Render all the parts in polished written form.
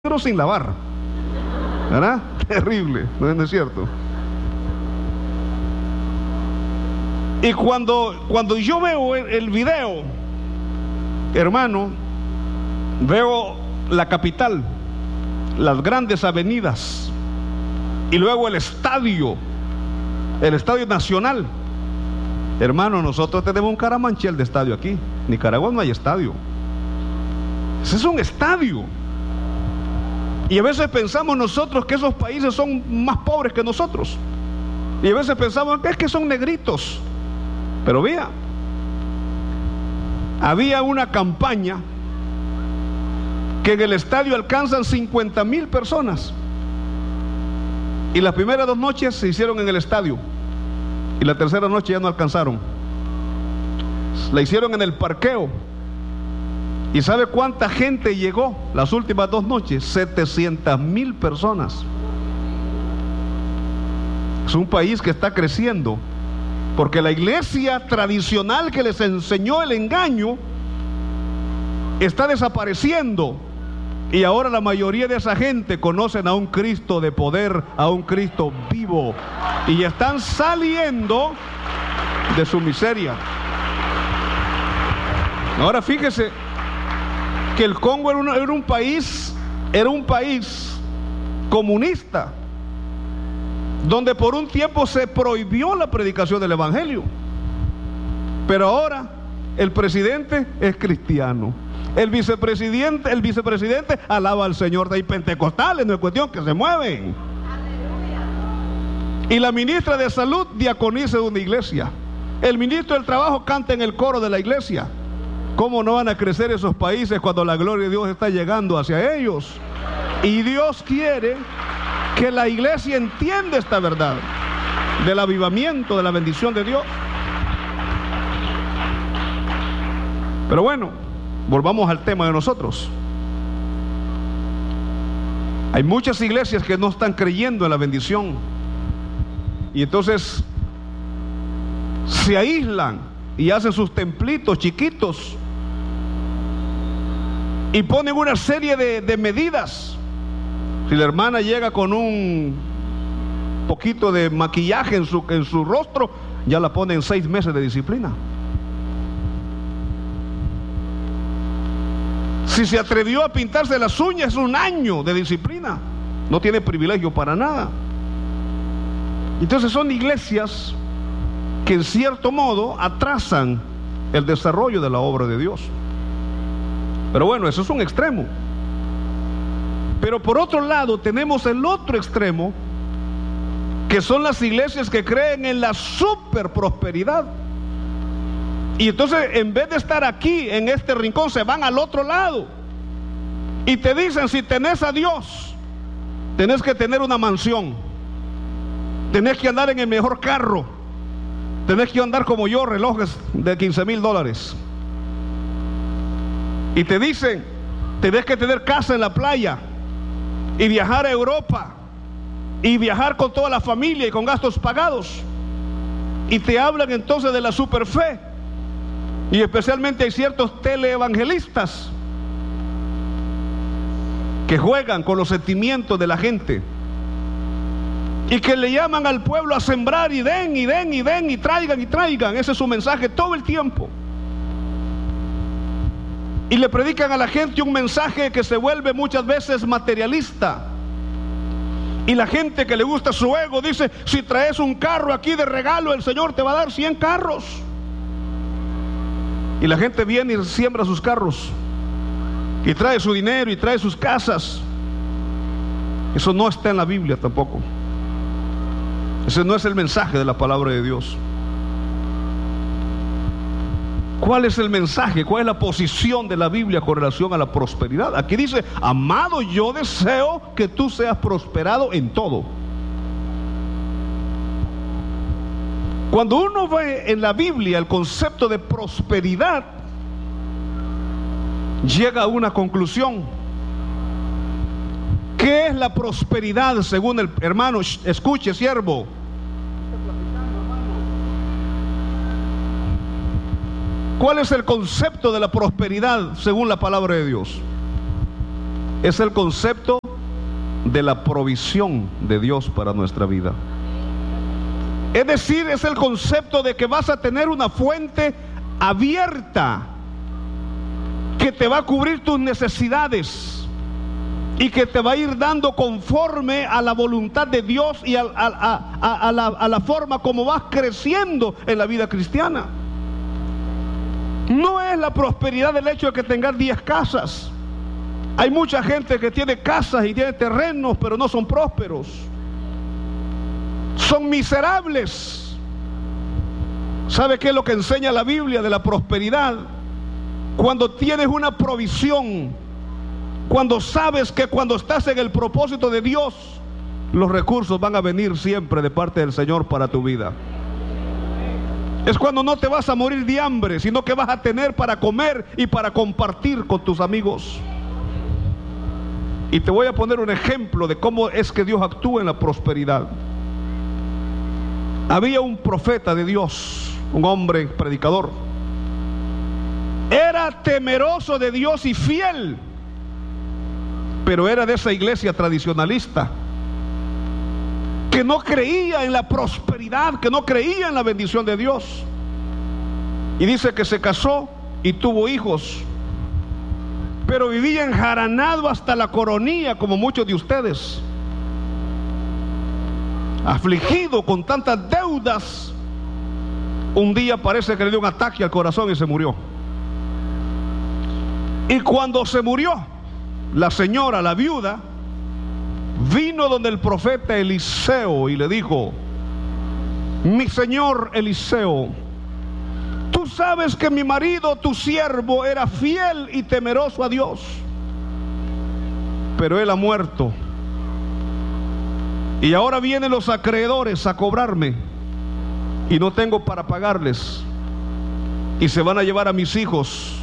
sin lavar, ¿verdad? Terrible, ¿no es cierto? Y cuando yo veo el video, hermano, veo la capital, las grandes avenidas, y luego el Estadio Nacional. Hermano, nosotros tenemos un caramanchel de estadio aquí. En Nicaragua no hay estadio. Ese es un estadio. Y a veces pensamos nosotros que esos países son más pobres que nosotros. Y a veces pensamos que es que son negritos. Pero vea, había una campaña que en el estadio alcanzan 50,000 personas. Y las primeras 2 noches se hicieron en el estadio. Y la tercera noche ya no alcanzaron. La hicieron en el parqueo. ¿Y sabe cuánta gente llegó las últimas 2 noches? 700,000 personas. Es un país que está creciendo, porque la iglesia tradicional que les enseñó el engaño está desapareciendo. Y ahora la mayoría de esa gente conocen a un Cristo de poder, a un Cristo vivo, y están saliendo de su miseria. Ahora fíjese que el Congo era un país comunista, donde por un tiempo se prohibió la predicación del evangelio. Pero ahora el presidente es cristiano. El vicepresidente alaba al Señor. De ahí pentecostales, no es cuestión, que se mueven. Y la ministra de salud diaconiza de una iglesia. El ministro del trabajo canta en el coro de la iglesia. ¿Cómo no van a crecer esos países cuando la gloria de Dios está llegando hacia ellos? Y Dios quiere que la iglesia entienda esta verdad del avivamiento, de la bendición de Dios. Pero bueno, volvamos al tema de nosotros. Hay muchas iglesias que no están creyendo en la bendición, y entonces se aíslan y hacen sus templitos chiquitos y ponen una serie de medidas. Si la hermana llega con un poquito de maquillaje en su rostro, ya la ponen 6 meses de disciplina. Si se atrevió a pintarse las uñas, es 1 año de disciplina. No tiene privilegio para nada. Entonces son iglesias que en cierto modo atrasan el desarrollo de la obra de Dios. Pero bueno, eso es un extremo. Pero por otro lado tenemos el otro extremo, que son las iglesias que creen en la super prosperidad. Y entonces, en vez de estar aquí en este rincón, se van al otro lado y te dicen: si tenés a Dios, tenés que tener una mansión, tenés que andar en el mejor carro, tenés que andar como yo, relojes de $15,000. Y te dicen: tenés que tener casa en la playa y viajar a Europa y viajar con toda la familia y con gastos pagados. Y te hablan entonces de la superfe. Y especialmente hay ciertos teleevangelistas que juegan con los sentimientos de la gente y que le llaman al pueblo a sembrar, y den, y den, y den, y traigan, y traigan. Ese es su mensaje todo el tiempo. Y le predican a la gente un mensaje que se vuelve muchas veces materialista. Y la gente que le gusta su ego dice: si traes un carro aquí de regalo, el Señor te va a dar 100 carros. Y la gente viene y siembra sus carros y trae su dinero y trae sus casas. Eso no está en la Biblia tampoco. Ese no es el mensaje de la palabra de Dios. ¿Cuál es el mensaje? ¿Cuál es la posición de la Biblia con relación a la prosperidad? Aquí dice: amado, yo deseo que tú seas prosperado en todo. Cuando uno ve en la Biblia el concepto de prosperidad, llega a una conclusión. ¿Qué es la prosperidad según el hermano? Escuche, siervo. ¿Cuál es el concepto de la prosperidad según la palabra de Dios? es el concepto de la provisión de Dios para nuestra vida. Es decir, es el concepto de que vas a tener una fuente abierta que te va a cubrir tus necesidades y que te va a ir dando conforme a la voluntad de Dios y a la forma como vas creciendo en la vida cristiana. No es la prosperidad del hecho de que tengas 10 casas. Hay mucha gente que tiene casas y tiene terrenos, pero no son prósperos. Son miserables. ¿Sabe qué es lo que enseña la Biblia de la prosperidad? Cuando tienes una provisión, cuando sabes que cuando estás en el propósito de Dios, los recursos van a venir siempre de parte del Señor para tu vida. Es cuando no te vas a morir de hambre, sino que vas a tener para comer y para compartir con tus amigos. Y te voy a poner un ejemplo de cómo es que Dios actúa en la prosperidad. Había un profeta de Dios, un hombre predicador. Era temeroso de Dios y fiel, pero era de esa iglesia tradicionalista que no creía en la prosperidad, que no creía en la bendición de Dios. Y dice que se casó y tuvo hijos, pero vivía enjaranado hasta la coronilla, como muchos de ustedes, afligido con tantas deudas. Un día parece que le dio un ataque al corazón y se murió. Y cuando se murió, la señora, la viuda, vino donde el profeta Eliseo y le dijo: mi señor Eliseo, tú sabes que mi marido, tu siervo, era fiel y temeroso a Dios, pero él ha muerto. Y ahora vienen los acreedores a cobrarme y no tengo para pagarles, y se van a llevar a mis hijos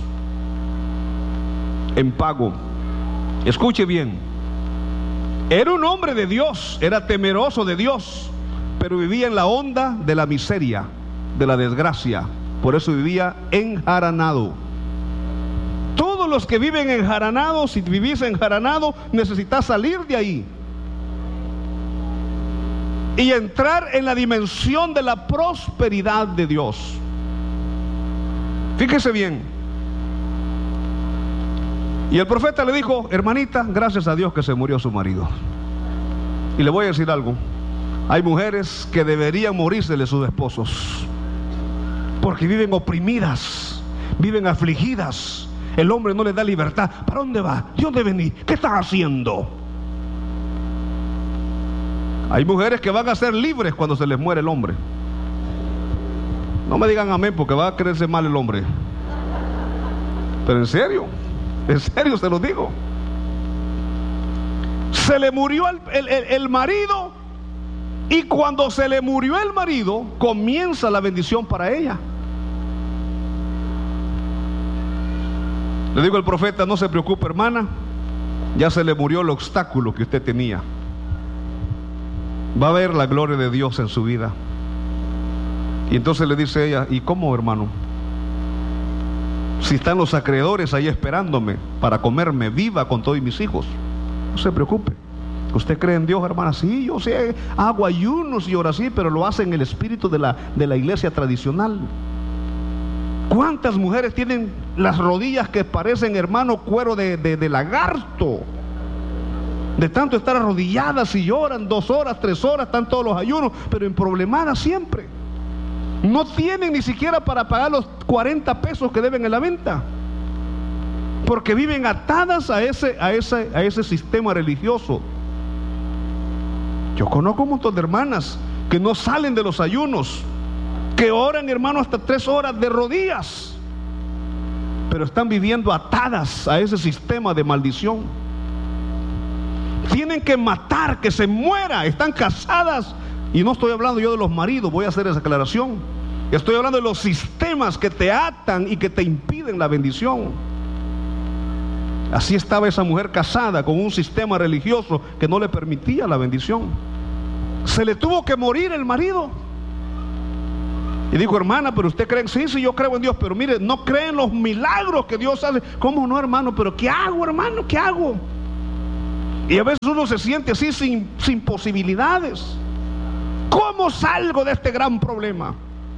en pago. Escuche bien, era un hombre de Dios, era temeroso de Dios, pero vivía en la onda de la miseria, de la desgracia. Por eso vivía enjaranado. Todos los que viven enjaranados, si vivís enjaranado, necesitas salir de ahí y entrar en la dimensión de la prosperidad de Dios. Fíjese bien. Y el profeta le dijo: hermanita, gracias a Dios que se murió su marido. Y le voy a decir algo: hay mujeres que deberían morirse de sus esposos, porque viven oprimidas, viven afligidas. El hombre no les da libertad. ¿Para dónde va? ¿De dónde venís? ¿Qué estás haciendo? Hay mujeres que van a ser libres cuando se les muere el hombre. No me digan amén, porque va a creerse mal el hombre. Pero en serio se lo digo. Se le murió el marido, y cuando se le murió el marido, comienza la bendición para ella. Le digo al profeta: no se preocupe, hermana, ya se le murió el obstáculo que usted tenía. Va a ver la gloria de Dios en su vida. Y entonces le dice ella: ¿y cómo, hermano? Si están los acreedores ahí esperándome para comerme viva con todos mis hijos. No se preocupe. ¿Usted cree en Dios, hermana? Sí, yo sé, hago ayunos y oración, pero lo hace en el espíritu de la iglesia tradicional. ¿Cuántas mujeres tienen las rodillas que parecen, hermano, cuero de lagarto? De tanto estar arrodilladas, y lloran 2 horas, 3 horas, están todos los ayunos, pero emproblemadas siempre. No tienen ni siquiera para pagar los 40 pesos que deben en la venta, porque viven atadas a ese sistema religioso. Yo conozco un montón de hermanas que no salen de los ayunos, que oran, hermano, hasta 3 horas de rodillas, pero están viviendo atadas a ese sistema de maldición. Tienen que matar, que se muera. Están casadas, y no estoy hablando yo de los maridos, voy a hacer esa aclaración. Estoy hablando de los sistemas que te atan y que te impiden la bendición. Así estaba esa mujer casada con un sistema religioso que no le permitía la bendición. Se le tuvo que morir el marido. Y dijo: hermana, pero usted cree. Sí, yo creo en Dios, pero mire, no cree en los milagros que Dios hace. ¿Cómo no, hermano? Pero ¿qué hago, hermano? ¿Qué hago? Y a veces uno se siente así sin posibilidades. ¿Cómo salgo de este gran problema?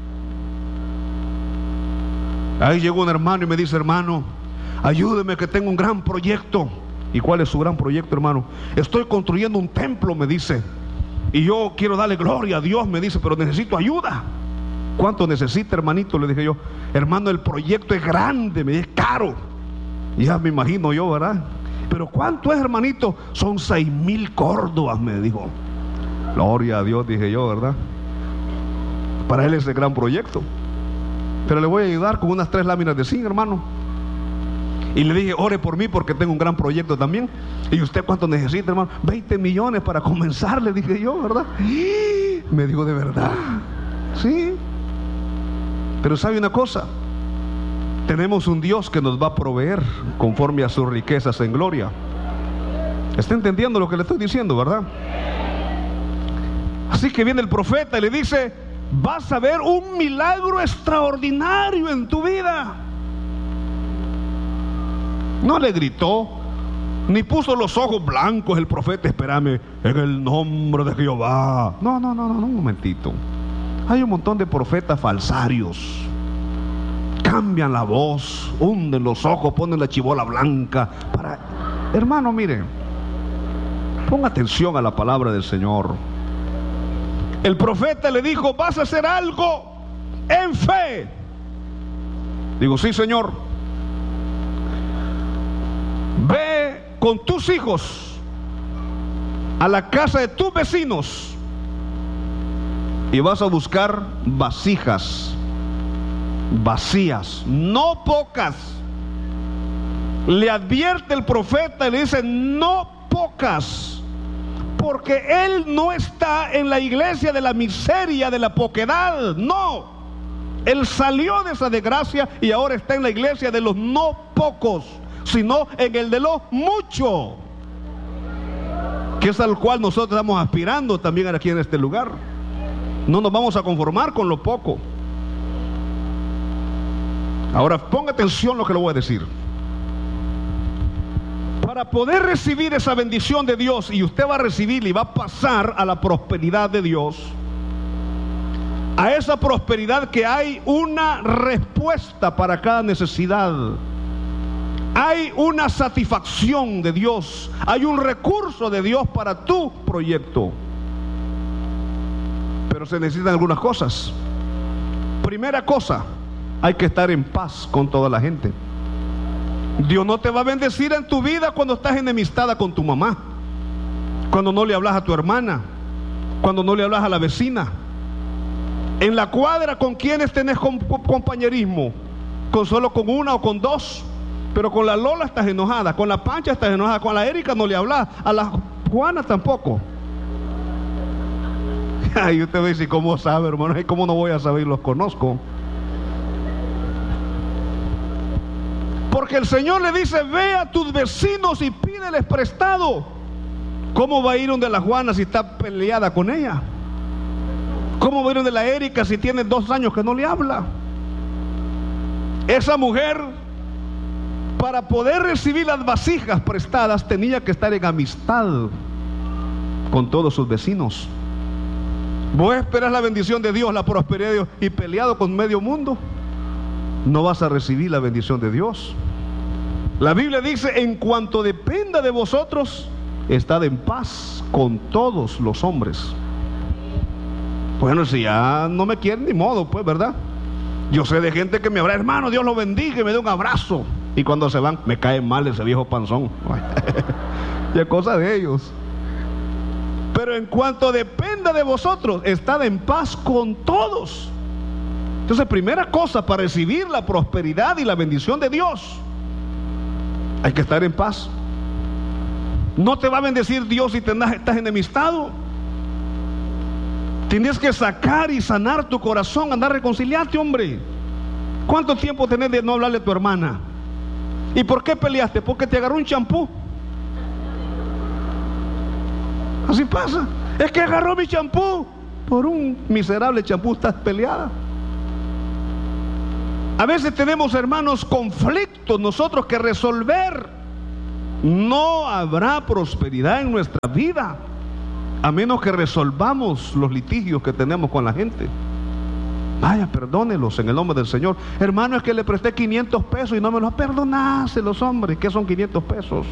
Ahí llegó un hermano y me dice: hermano, ayúdeme que tengo un gran proyecto. ¿Y cuál es su gran proyecto, hermano? Estoy construyendo un templo, me dice, y yo quiero darle gloria a Dios, me dice, pero necesito ayuda. ¿Cuánto necesita, hermanito? Le dije yo. Hermano, el proyecto es grande, me dice, es caro. Ya me imagino yo, ¿verdad? Pero ¿cuánto es, hermanito? Son 6,000 córdobas, me dijo. Gloria a Dios, dije yo, ¿verdad? Para él es el gran proyecto. Pero le voy a ayudar con unas 3 láminas de zinc, hermano. Y le dije: ore por mí porque tengo un gran proyecto también. ¿Y usted cuánto necesita, hermano? 20 millones para comenzar, le dije yo, ¿verdad? Me dijo: ¿de verdad? Sí. Pero ¿sabe una cosa? Tenemos un Dios que nos va a proveer conforme a sus riquezas en gloria. ¿Está entendiendo lo que le estoy diciendo, verdad? Así que viene el profeta y le dice: vas a ver un milagro extraordinario en tu vida. No le gritó, ni puso los ojos blancos el profeta: espérame, en el nombre de Jehová. No, un momentito. Hay un montón de profetas falsarios. Cambian la voz, hunden los ojos, ponen la chibola blanca para... Hermano, mire, ponga atención a la palabra del Señor. El profeta le dijo: vas a hacer algo en fe. Digo: sí, Señor. Ve con tus hijos a la casa de tus vecinos y vas a buscar vasijas vacías, no pocas. Le advierte el profeta y le dice: no pocas, porque él no está en la iglesia de la miseria, de la poquedad. No, él salió de esa desgracia y ahora está en la iglesia de los no pocos, sino en el de lo mucho, que es al cual nosotros estamos aspirando también aquí en este lugar. No nos vamos a conformar con lo poco. Ahora ponga atención lo que le voy a decir. Para poder recibir esa bendición de Dios, y usted va a recibir y va a pasar a la prosperidad de Dios, a esa prosperidad que hay una respuesta para cada necesidad, hay una satisfacción de Dios, hay un recurso de Dios para tu proyecto. Pero se necesitan algunas cosas. Primera cosa, hay que estar en paz con toda la gente. Dios no te va a bendecir en tu vida cuando estás enemistada con tu mamá, cuando no le hablas a tu hermana, cuando no le hablas a la vecina. En la cuadra, ¿con quiénes tenés compañerismo? Solo con una o con dos. Pero con la Lola estás enojada, con la Pancha estás enojada, con la Erika no le hablas, a la Juana tampoco. Ay, usted ve si cómo sabe, hermano. Ay, cómo no voy a saber, los conozco. Porque el Señor le dice: ve a tus vecinos y pídeles prestado. ¿Cómo va a ir donde la Juana si está peleada con ella? ¿Cómo va a ir donde la Erika si tiene 2 años que no le habla? Esa mujer, para poder recibir las vasijas prestadas, tenía que estar en amistad con todos sus vecinos. ¿Vos esperas la bendición de Dios, la prosperidad de Dios, y peleado con medio mundo? No vas a recibir la bendición de Dios. La Biblia dice: en cuanto dependa de vosotros, estad en paz con todos los hombres. Bueno, si ya no me quieren, ni modo, pues, ¿verdad? Yo sé de gente que me habla: hermano, Dios lo bendiga, y me da un abrazo, y cuando se van, me cae mal ese viejo panzón. Ya es cosa de ellos. Pero en cuanto dependa de vosotros, estad en paz con todos. Entonces, primera cosa para recibir la prosperidad y la bendición de Dios, hay que estar en paz. No te va a bendecir Dios si estás enemistado. Tienes que sacar y sanar tu corazón, andar reconciliarte, hombre. ¿Cuánto tiempo tenés de no hablarle a tu hermana? ¿Y por qué peleaste? Porque te agarró un champú. Así pasa. Es que agarró mi champú. Por un miserable champú estás peleada. A veces tenemos, hermanos, conflictos nosotros que resolver. No habrá prosperidad en nuestra vida a menos que resolvamos los litigios que tenemos con la gente. Vaya, perdónelos en el nombre del Señor. Hermano, es que le presté 500 pesos y no me los perdonaste, los hombres. ¿Qué son 500 pesos?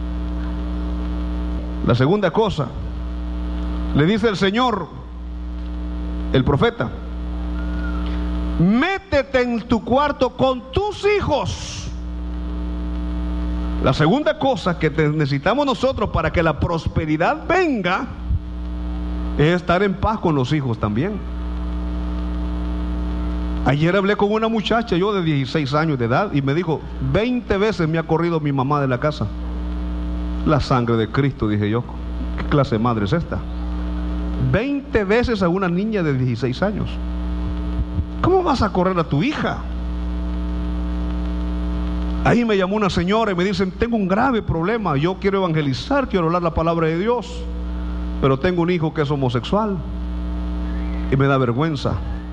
La segunda cosa, le dice el Señor, el profeta: métete en tu cuarto con tus hijos. La segunda cosa que necesitamos nosotros para que la prosperidad venga es estar en paz con los hijos también. Ayer hablé con una muchacha, yo de 16 años de edad, y me dijo: 20 veces me ha corrido mi mamá de la casa. La sangre de Cristo, dije yo. ¿Qué clase de madre es esta? 20 veces a una niña de 16 años. ¿Cómo vas a correr a tu hija? Ahí me llamó una señora y me dicen: tengo un grave problema, yo quiero evangelizar, quiero hablar la palabra de Dios, pero tengo un hijo que es homosexual y me da vergüenza.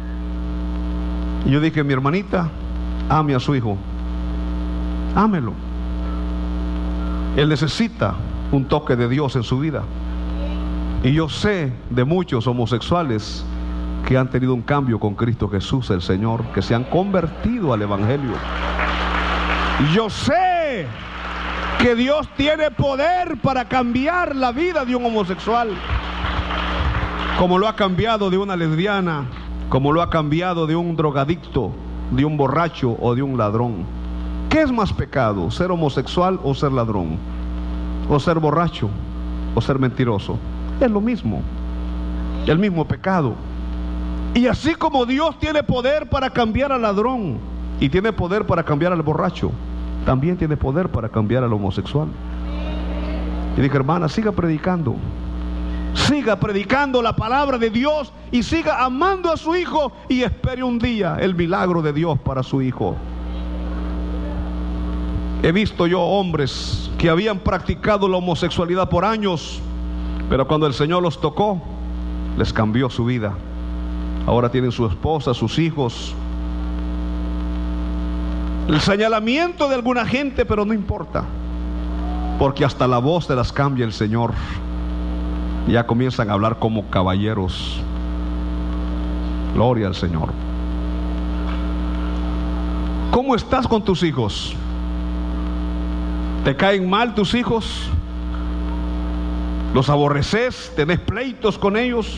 Y yo dije: mi hermanita, ame a su hijo, ámelo. Él necesita un toque de Dios en su vida. Y yo sé de muchos homosexuales que han tenido un cambio con Cristo Jesús el Señor, que se han convertido al Evangelio. Y yo sé que Dios tiene poder para cambiar la vida de un homosexual, como lo ha cambiado de una lesbiana, como lo ha cambiado de un drogadicto, de un borracho o de un ladrón. ¿Qué es más pecado? ¿Ser homosexual o ser ladrón? ¿O ser borracho o ser mentiroso? Es lo mismo, el mismo pecado. Y así como Dios tiene poder para cambiar al ladrón y tiene poder para cambiar al borracho, también tiene poder para cambiar al homosexual. Y dije: hermana, siga predicando la palabra de Dios y siga amando a su hijo, y espere un día el milagro de Dios para su hijo. He visto yo hombres que habían practicado la homosexualidad por años, pero cuando el Señor los tocó, les cambió su vida. Ahora tienen su esposa, sus hijos. El señalamiento de alguna gente, pero no importa, porque hasta la voz se las cambia el Señor. Ya comienzan a hablar como caballeros. Gloria al Señor. ¿Cómo estás con tus hijos? ¿Te caen mal tus hijos? ¿Los aborreces? ¿Tenés pleitos con ellos?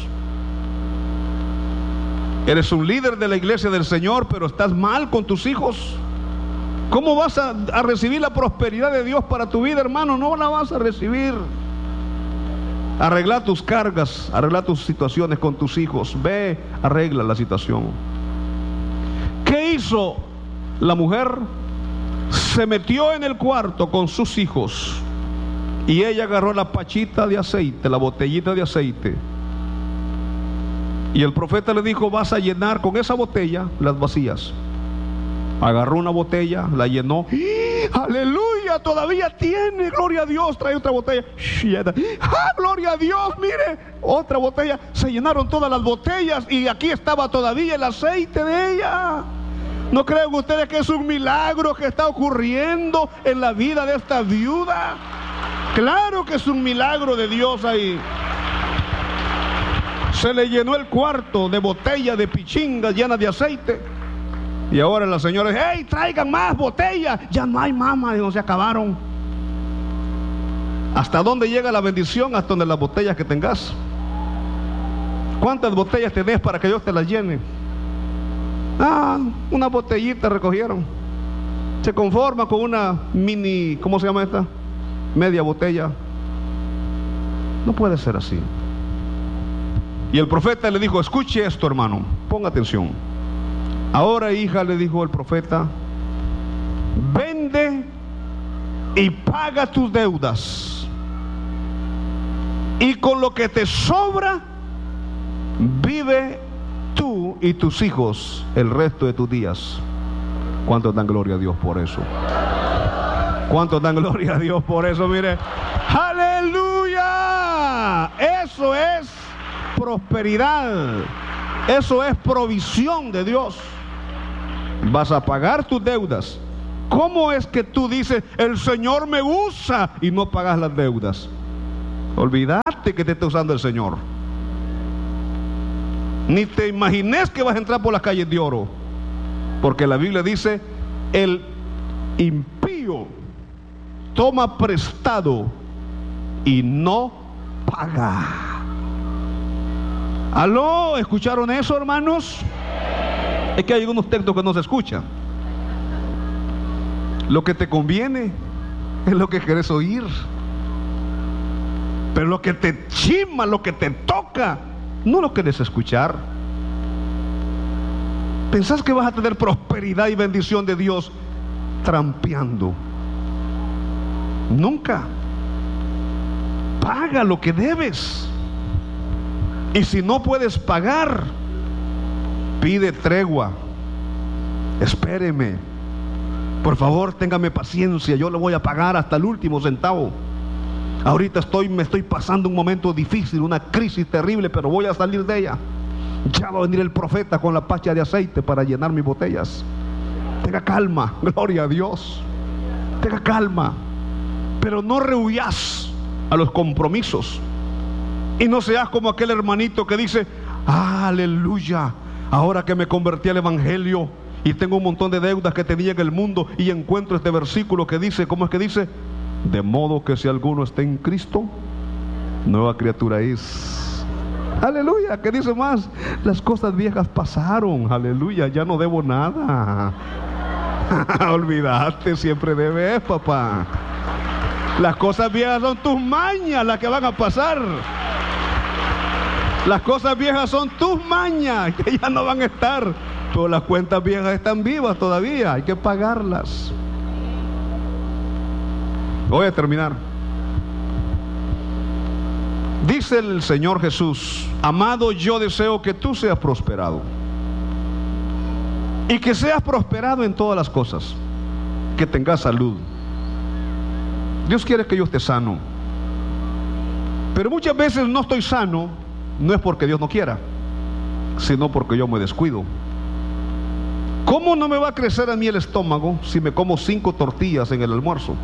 ¿Eres un líder de la iglesia del Señor, pero estás mal con tus hijos? ¿Cómo vas a recibir la prosperidad de Dios para tu vida, hermano? No la vas a recibir. Arregla tus cargas, arregla tus situaciones con tus hijos. Ve, arregla la situación. ¿Qué hizo la mujer? Se metió en el cuarto con sus hijos y ella agarró la pachita de aceite, la botellita de aceite, y el profeta le dijo: vas a llenar con esa botella las vacías. Agarró una botella, la llenó. ¡Aleluya! Todavía tiene, gloria a Dios. Trae otra botella. ¡Ah, gloria a Dios! Mire, otra botella. Se llenaron todas las botellas y aquí estaba todavía el aceite de ella. ¿No creen ustedes que es un milagro que está ocurriendo en la vida de esta viuda? Claro que es un milagro de Dios ahí. Se le llenó el cuarto de botellas de pichingas llenas de aceite. Y ahora la señora dice: ¡hey, traigan más botellas! Ya no hay, mamá, digo, se acabaron. ¿Hasta dónde llega la bendición? Hasta donde las botellas que tengas. ¿Cuántas botellas tenés para que Dios te las llene? Ah, una botellita recogieron. Se conforma con una mini, ¿cómo se llama esta? Media botella. No puede ser así. Y el profeta le dijo: escuche esto, hermano, ponga atención. Ahora, hija, le dijo el profeta, vende y paga tus deudas, y con lo que te sobra vive tú y tus hijos el resto de tus días. ¿Cuántos dan gloria a Dios por eso? ¿Cuántos dan gloria a Dios por eso? Mire, aleluya. Eso es prosperidad. Eso es provisión de Dios. Vas a pagar tus deudas ¿Cómo es que tú dices, el Señor me usa y no pagas las deudas? Olvídate que te está usando el Señor. Ni te imagines que vas a entrar por las calles de oro, porque la Biblia dice, el impío toma prestado y no paga. ¿Aló? ¿Escucharon eso, hermanos? Es que hay algunos textos que no se escuchan. Lo que te conviene es lo que querés oír, pero lo que te chima, lo que te toca, no lo querés escuchar. ¿Pensás que vas a tener prosperidad y bendición de Dios trampeando? Nunca. Paga lo que debes. Y si no puedes pagar, pide tregua. Espéreme. Por favor, téngame paciencia. Yo le voy a pagar hasta el último centavo. Ahorita me estoy pasando un momento difícil, una crisis terrible, pero voy a salir de ella. Ya va a venir el profeta con la pacha de aceite para llenar mis botellas. Tenga calma, gloria a Dios. Tenga calma, pero no rehuyas a los compromisos. Y no seas como aquel hermanito que dice, aleluya, ahora que me convertí al evangelio y tengo un montón de deudas que tenía en el mundo, y encuentro este versículo que dice, ¿cómo es que dice? De modo que si alguno está en Cristo, nueva criatura es. Aleluya, ¿qué dice más? Las cosas viejas pasaron, aleluya, ya no debo nada. Olvídate, siempre debes, papá. Las cosas viejas son tus mañas las que van a pasar. Las cosas viejas son tus mañas que ya no van a estar, pero las cuentas viejas están vivas todavía, hay que pagarlas. Voy a terminar. Dice el Señor Jesús, amado, yo deseo que tú seas prosperado y que seas prosperado en todas las cosas, que tengas salud. Dios quiere que yo esté sano, pero muchas veces no estoy sano, no es porque Dios no quiera, sino porque yo me descuido. ¿Cómo no me va a crecer a mí el estómago si me como 5 tortillas en el almuerzo?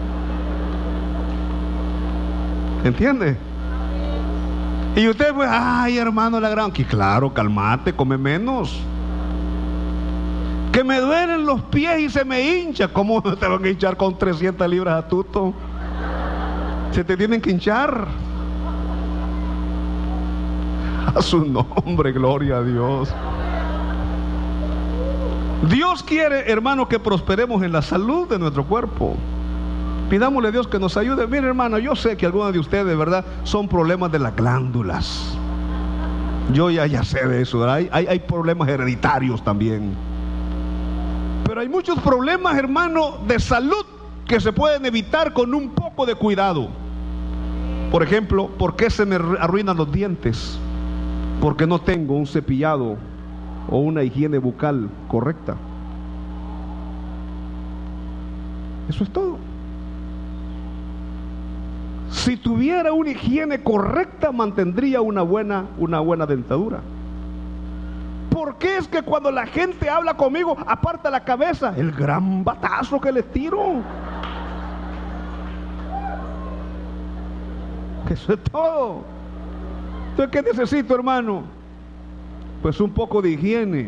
¿Entiende? Y usted pues, ay hermano la gran, que claro, calmate, come menos. Que me duelen los pies y se me hincha. ¿Cómo te van a hinchar con 300 libras a tuto? Se te tienen que hinchar. A su nombre, gloria a Dios. Dios quiere, hermano, que prosperemos en la salud de nuestro cuerpo. Pidámosle a Dios que nos ayude. Mire, hermano, yo sé que algunos de ustedes, de verdad, son problemas de las glándulas. Yo ya sé de eso, ¿verdad? Hay problemas hereditarios también. Pero hay muchos problemas, hermano, de salud que se pueden evitar con un poco de cuidado. Por ejemplo, ¿por qué se me arruinan los dientes? Porque no tengo un cepillado o una higiene bucal correcta. Eso es todo. Si tuviera una higiene correcta, mantendría una buena dentadura. ¿Por qué es que cuando la gente habla conmigo aparta la cabeza? El gran batazo que les tiro. Eso es todo. Entonces, ¿qué necesito, hermano? Pues un poco de higiene.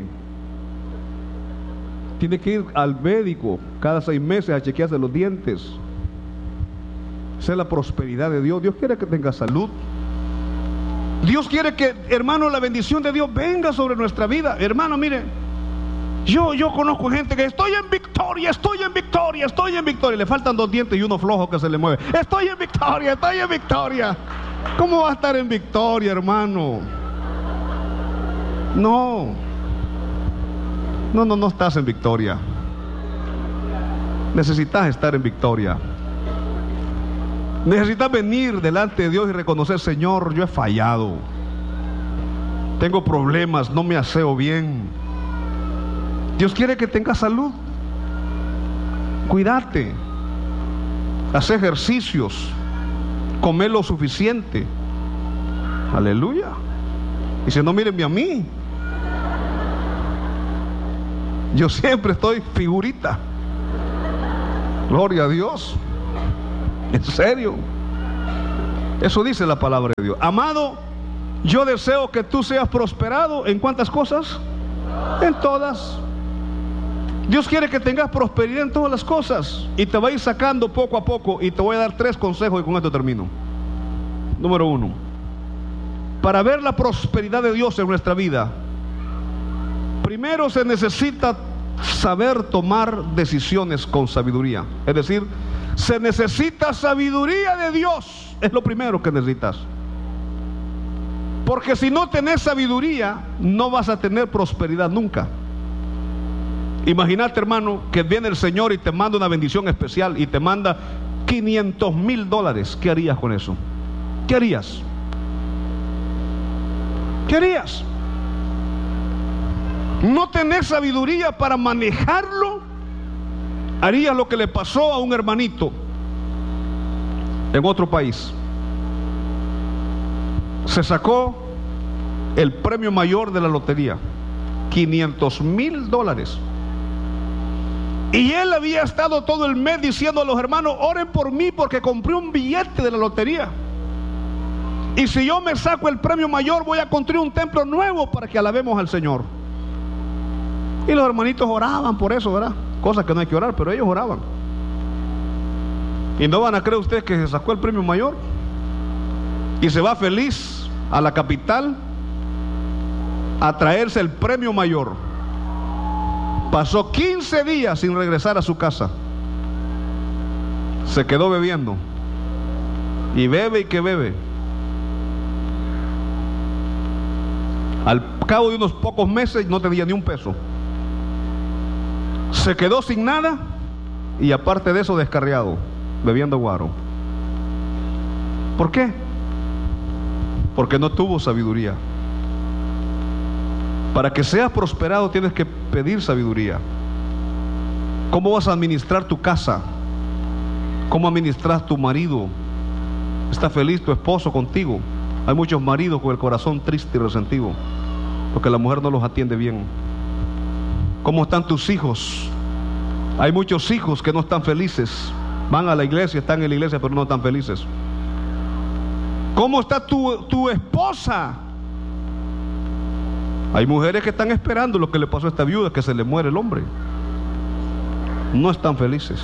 Tiene que ir al médico cada 6 meses a chequearse los dientes. Esa es la prosperidad de Dios. Dios quiere que tenga salud. Dios quiere que, hermano, la bendición de Dios venga sobre nuestra vida. Hermano, mire, yo conozco gente que estoy en victoria. Le faltan 2 dientes y uno flojo que se le mueve. Estoy en victoria. ¿Cómo va a estar en victoria, hermano? No estás en victoria. Necesitas estar en victoria. Necesitas venir delante de Dios y reconocer, Señor, yo he fallado. Tengo problemas, no me aseo bien. Dios quiere que tengas salud. Cuídate. Haz ejercicios. Come lo suficiente. Aleluya. Y si no, mírenme a mí. Yo siempre estoy figurita. Gloria a Dios. En serio. Eso dice la palabra de Dios. Amado, yo deseo que tú seas prosperado. ¿En cuántas cosas? En todas. Dios quiere que tengas prosperidad en todas las cosas, y te va a ir sacando poco a poco. Y te voy a dar 3 consejos y con esto termino. Número 1. Para ver la prosperidad de Dios en nuestra vida, primero se necesita saber tomar decisiones con sabiduría. Es decir, se necesita sabiduría de Dios. Es lo primero que necesitas. Porque si no tenés sabiduría, no vas a tener prosperidad nunca. Imagínate, hermano, que viene el Señor y te manda una bendición especial y te manda $500,000. ¿Qué harías con eso? ¿Qué harías? ¿Qué harías? No tenés sabiduría para manejarlo. Harías lo que le pasó a un hermanito en otro país. Se sacó el premio mayor de la lotería, $500,000. Y él había estado todo el mes diciendo a los hermanos: oren por mí porque compré un billete de la lotería. Y si yo me saco el premio mayor, voy a construir un templo nuevo para que alabemos al Señor. Y los hermanitos oraban por eso, ¿verdad? Cosas que no hay que orar, pero ellos oraban. Y no van a creer ustedes que se sacó el premio mayor y se va feliz a la capital a traerse el premio mayor. Pasó 15 días sin regresar a su casa. Se quedó bebiendo. Y bebe y que bebe. Al cabo de unos pocos meses no tenía ni un peso. Se quedó sin nada y aparte de eso descarriado, bebiendo guaro. ¿Por qué? Porque no tuvo sabiduría. Para que seas prosperado tienes que pedir sabiduría. ¿Cómo vas a administrar tu casa? ¿Cómo administras tu marido? ¿Está feliz tu esposo contigo? Hay muchos maridos con el corazón triste y resentido porque la mujer no los atiende bien. ¿Cómo están tus hijos? Hay muchos hijos que no están felices. Van a la iglesia, están en la iglesia, pero no están felices. ¿Cómo está tu esposa? Hay mujeres que están esperando lo que le pasó a esta viuda, que se le muere el hombre. No están felices.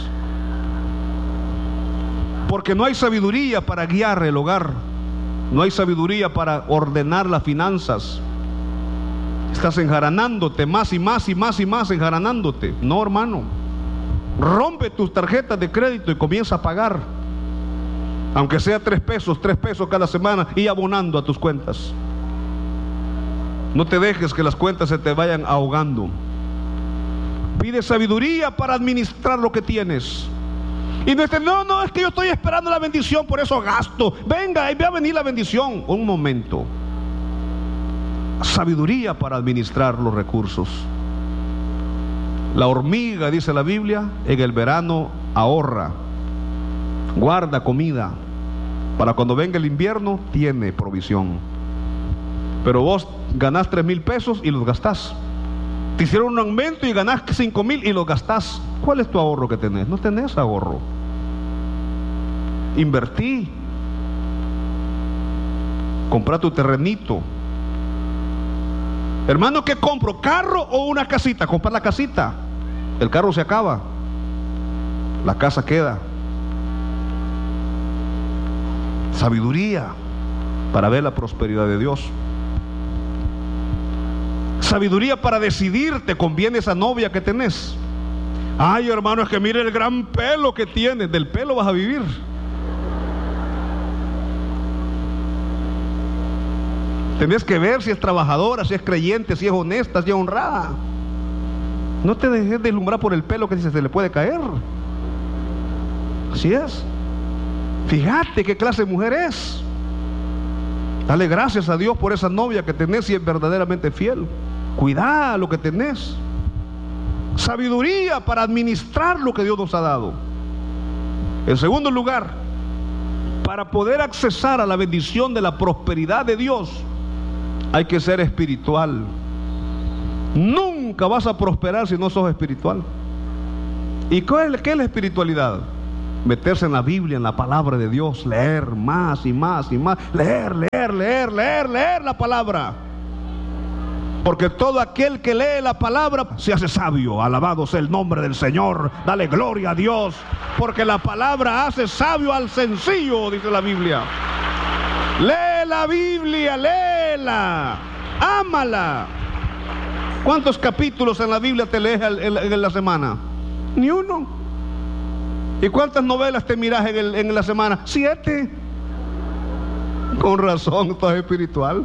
Porque no hay sabiduría para guiar el hogar. No hay sabiduría para ordenar las finanzas. Estás enjaranándote más y más y más y más, enjaranándote. No, hermano. Rompe tus tarjetas de crédito y comienza a pagar. Aunque sea 3 pesos cada semana, y abonando a tus cuentas. No te dejes que las cuentas se te vayan ahogando. Pide sabiduría para administrar lo que tienes. Y no estés, no, es que yo estoy esperando la bendición, por eso gasto. Venga, ahí va a venir la bendición. Un momento. Sabiduría para administrar los recursos. La hormiga, dice la Biblia, en el verano ahorra, guarda comida, para cuando venga el invierno tiene provisión. Pero vos ganás 3,000 pesos y los gastás. Te hicieron un aumento y ganás 5,000 y los gastás. ¿Cuál es tu ahorro que tenés? No tenés ahorro. Invertí. Comprá tu terrenito. Hermano, ¿qué compro? ¿Carro o una casita? Comprar la casita. El carro se acaba, la casa queda. Sabiduría para ver la prosperidad de Dios. Sabiduría para decidir, ¿te conviene esa novia que tenés? Ay, hermano, es que mire el gran pelo que tiene. Del pelo vas a vivir. Tenés que ver si es trabajadora, si es creyente, si es honesta, si es honrada. No te dejes deslumbrar por el pelo que se le puede caer. Así es. Fíjate qué clase de mujer es. Dale gracias a Dios por esa novia que tenés y es verdaderamente fiel. Cuidá lo que tenés. Sabiduría para administrar lo que Dios nos ha dado. En segundo lugar, para poder accesar a la bendición de la prosperidad de Dios, hay que ser espiritual. Nunca vas a prosperar si no sos espiritual. ¿Y qué es la espiritualidad? Meterse en la Biblia, en la palabra de Dios, leer más y más y más, leer la palabra. Porque todo aquel que lee la palabra se hace sabio. Alabado sea el nombre del Señor. Dale gloria a Dios. Porque la palabra hace sabio al sencillo, dice la Biblia. Lee la Biblia, léela, ámala. ¿Cuántos capítulos en la Biblia te lees en la semana? Ni uno. ¿Y cuántas novelas te miras en la semana? 7. Con razón, estás espiritual.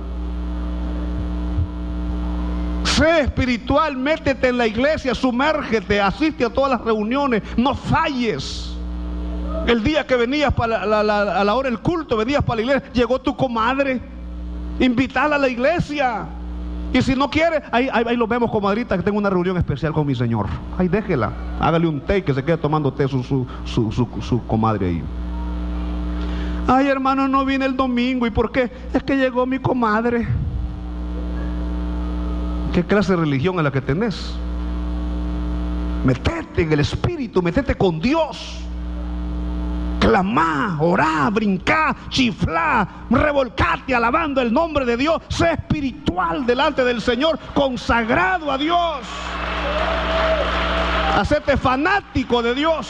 Sé espiritual, métete en la iglesia, sumérgete, asiste a todas las reuniones, no falles. El día que venías a la hora del culto, venías para la iglesia, llegó tu comadre, invítala a la iglesia. Y si no quiere, ahí lo vemos, comadrita, que tengo una reunión especial con mi Señor. Ahí déjela, hágale un té, que se quede tomando té su comadre ahí. Ay, hermano, no vine el domingo. ¿Y por qué? Es que llegó mi comadre. ¿Qué clase de religión es la que tenés? Metete en el Espíritu, metete con Dios. Clamá, orá, brincá, chiflá, revolcate alabando el nombre de Dios. Sé espiritual delante del Señor, consagrado a Dios. Hacete fanático de Dios.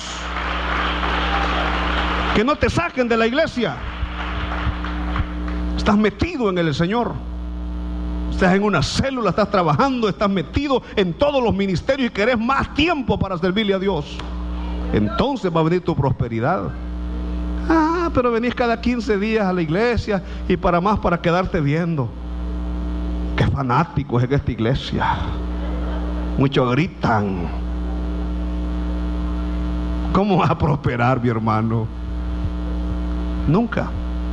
Que no te saquen de la iglesia. Estás metido en el Señor. Estás en una célula, estás trabajando, estás metido en todos los ministerios y querés más tiempo para servirle a Dios. Entonces va a venir tu prosperidad. Ah, pero venís cada 15 días a la iglesia y para quedarte viendo. Qué fanáticos en esta iglesia. Muchos gritan. ¿Cómo vas a prosperar, mi hermano? Nunca.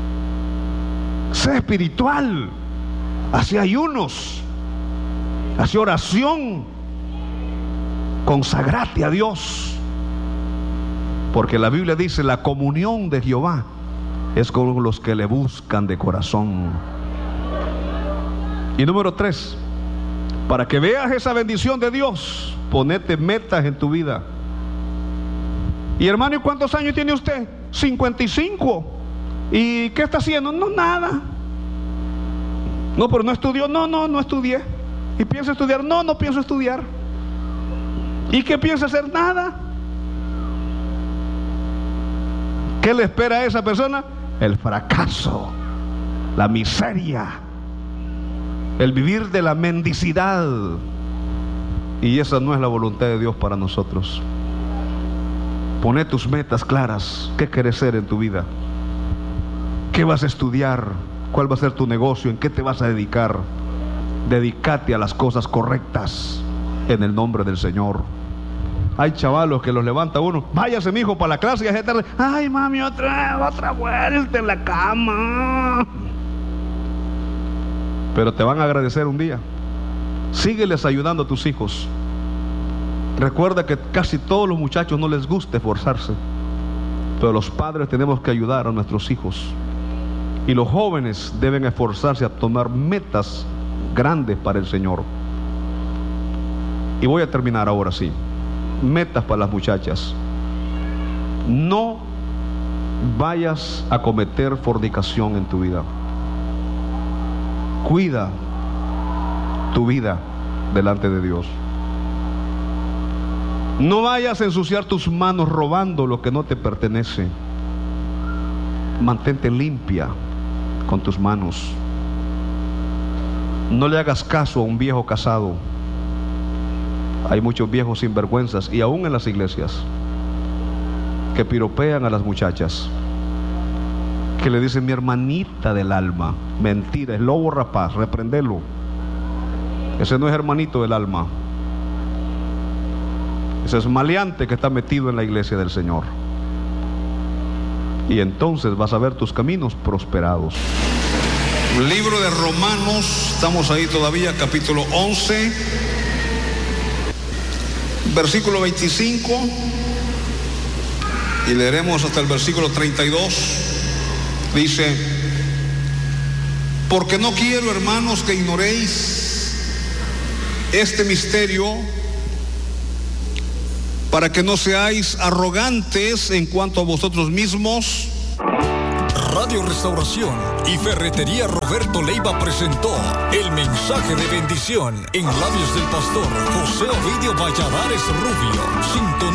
Sé espiritual. Hacia ayunos, hacia oración. Consagrate a Dios. Porque la Biblia dice: la comunión de Jehová es con los que le buscan de corazón. Y número 3, para que veas esa bendición de Dios, ponete metas en tu vida. Y hermano, ¿y cuántos años tiene usted? 55. ¿Y qué está haciendo? No, nada. No, pero no estudió. No estudié. ¿Y piensa estudiar? No pienso estudiar. ¿Y qué piensa hacer? Nada. ¿Qué le espera a esa persona? El fracaso, la miseria, el vivir de la mendicidad. Y esa no es la voluntad de Dios para nosotros. Poné tus metas claras. ¿Qué quieres ser en tu vida? ¿Qué vas a estudiar? ¿Cuál va a ser tu negocio? ¿En qué te vas a dedicar? Dedícate a las cosas correctas en el nombre del Señor. Hay chavalos que los levanta uno: váyase, mijo, para la clase, y ya es tarde. Ay, mami, otra vuelta en la cama. Pero te van a agradecer un día. Sígueles ayudando a tus hijos. Recuerda que casi todos los muchachos no les gusta esforzarse, pero los padres tenemos que ayudar a nuestros hijos. Y los jóvenes deben esforzarse a tomar metas grandes para el Señor. Y voy a terminar ahora sí. Metas para las muchachas. No vayas a cometer fornicación en tu vida. Cuida tu vida delante de Dios. No vayas a ensuciar tus manos robando lo que no te pertenece. Mantente limpia con tus manos. No le hagas caso a un viejo casado. Hay muchos viejos sinvergüenzas, y aún en las iglesias, que piropean a las muchachas, que le dicen mi hermanita del alma. Mentira, es lobo rapaz, reprendelo. Ese no es hermanito del alma. Ese es maleante que está metido en la iglesia del Señor. Y entonces vas a ver tus caminos prosperados. Libro de Romanos, estamos ahí todavía, capítulo 11, versículo 25, y leeremos hasta el versículo 32. Dice: porque no quiero, hermanos, que ignoréis este misterio, para que no seáis arrogantes en cuanto a vosotros mismos. Radio Restauración y Ferretería Roberto Leiva presentó el mensaje de bendición en labios del pastor José Ovidio Valladares Rubio.